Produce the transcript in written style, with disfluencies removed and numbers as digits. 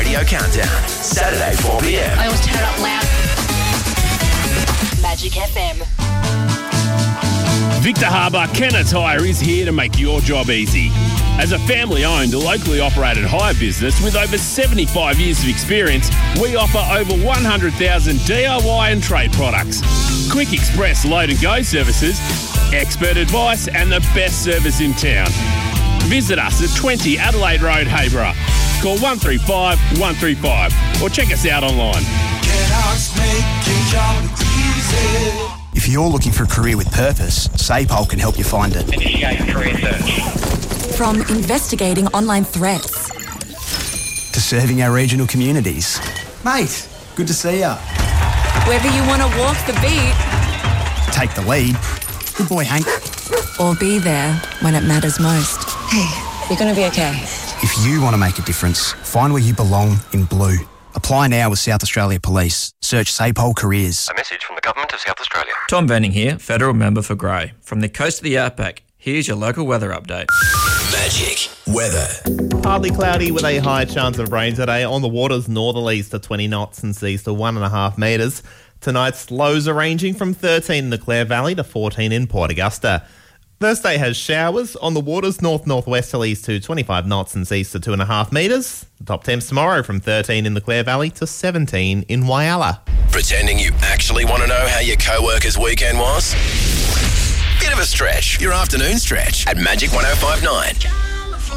Radio Countdown, Saturday 4pm. I always turn it up loud. Magic FM. Victor Harbour Kenner Tyre is here to make your job easy. As a family-owned, locally operated hire business with over 75 years of experience, we offer over 100,000 DIY and trade products. Quick express load and go services, expert advice and the best service in town. Visit us at 20 Adelaide Road, Hayborough. Call 135 135 or check us out online. If you're looking for a career with purpose, SAPOL can help you find it. Initiate career search. From investigating online threats to serving our regional communities. Mate, good to see ya. Whether you want to walk the beat, take the lead. Good boy, Hank. Or be there when it matters most. Hey, you're going to be okay. If you want to make a difference, find where you belong in blue. Apply now with South Australia Police. Search SAPOL Careers. A message from the Government of South Australia. Tom Venning here, Federal Member for Grey. From the coast to the outback, here's your local weather update. Magic weather. Partly cloudy with a high chance of rain today. On the waters, northerlies to 20 knots and seas to 1.5 metres. Tonight's lows are ranging from 13 in the Clare Valley to 14 in Port Augusta. Thursday has showers. On the waters, north-northwesterlies to 25 knots and seas to 2.5 metres. The top temps tomorrow from 13 in the Clare Valley to 17 in Whyalla. Pretending you actually want to know how your co-worker's weekend was? Bit of a stretch. Your afternoon stretch at Magic 105.9.